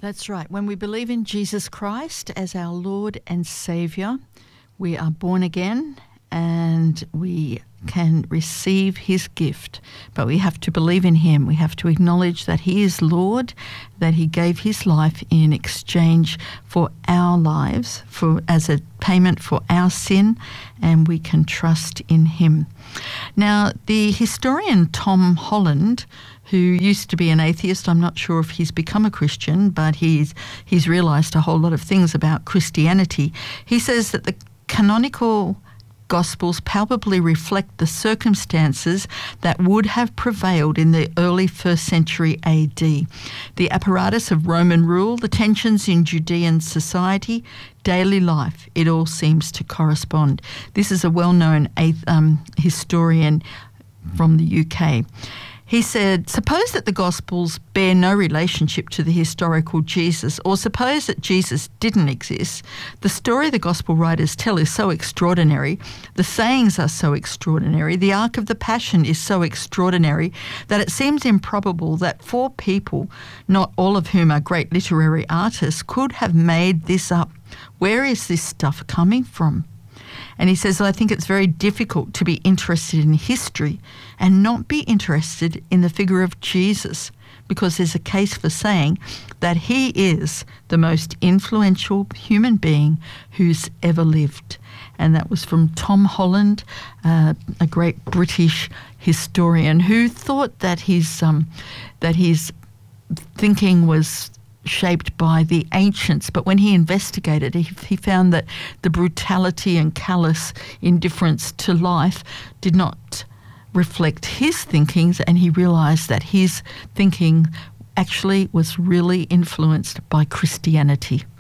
That's right. When we believe in Jesus Christ as our Lord and Saviour, we are born again and we can receive his gift. But we have to believe in him. We have to acknowledge that he is Lord, that he gave his life in exchange for our lives, as a payment for our sin, and we can trust in him. Now, the historian Tom Holland, who used to be an atheist, I'm not sure if he's become a Christian, but he's realised a whole lot of things about Christianity. He says that the canonical Gospels palpably reflect the circumstances that would have prevailed in the early 1st century AD. The apparatus of Roman rule, the tensions in Judean society, daily life, it all seems to correspond. This is a well-known historian from the UK. He said, suppose that the Gospels bear no relationship to the historical Jesus, or suppose that Jesus didn't exist. The story the Gospel writers tell is so extraordinary, the sayings are so extraordinary, the arc of the Passion is so extraordinary that it seems improbable that 4 people, not all of whom are great literary artists, could have made this up. Where is this stuff coming from? And he says, I think it's very difficult to be interested in history and not be interested in the figure of Jesus, because there's a case for saying that he is the most influential human being who's ever lived. And that was from Tom Holland, a great British historian who thought that his thinking was shaped by the ancients, but when he investigated, he found that the brutality and callous indifference to life did not reflect his thinkings, and he realised that his thinking actually was really influenced by Christianity.